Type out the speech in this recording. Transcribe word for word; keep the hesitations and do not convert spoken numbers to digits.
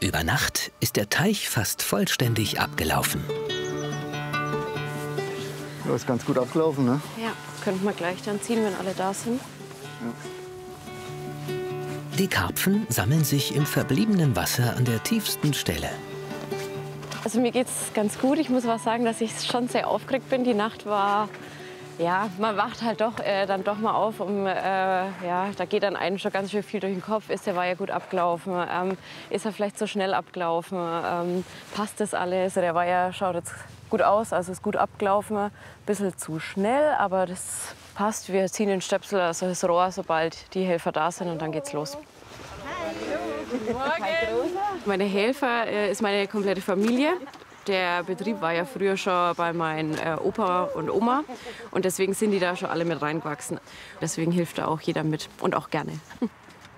Über Nacht ist der Teich fast vollständig abgelaufen. Ja, ist ganz gut abgelaufen, ne? Ja, könnten wir gleich dann ziehen, wenn alle da sind. Ja. Die Karpfen sammeln sich im verbliebenen Wasser an der tiefsten Stelle. Also mir geht's ganz gut. Ich muss aber sagen, dass ich schon sehr aufgeregt bin. Die Nacht war, ja, man wacht halt doch äh, dann doch mal auf. Um, äh, ja, da geht dann einem schon ganz schön viel durch den Kopf. Ist der Weiher gut abgelaufen? Ähm, ist er vielleicht so schnell abgelaufen? Ähm, passt das alles? Der Weiher schaut jetzt gut aus, also ist gut abgelaufen. Ein bisschen zu schnell, aber das passt. Wir ziehen den Stöpsel, also das Rohr, sobald die Helfer da sind, und dann geht's los. Guten Morgen. Meine Helfer äh, ist meine komplette Familie. Der Betrieb war ja früher schon bei meinen äh, Opa und Oma, und deswegen sind die da schon alle mit reingewachsen. Deswegen hilft da auch jeder mit und auch gerne.